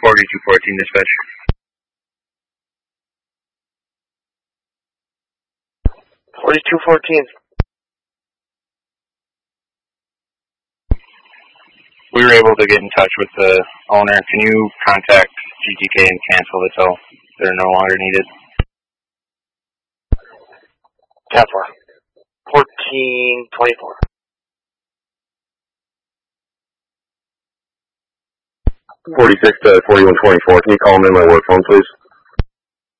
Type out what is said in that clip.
4214 dispatch. 4214. We were able to get in touch with the owner. Can you contact GTK and cancel the tow? They're no longer needed. 10-4. 1424. 46 to 4124. Can you call them in my work phone, please?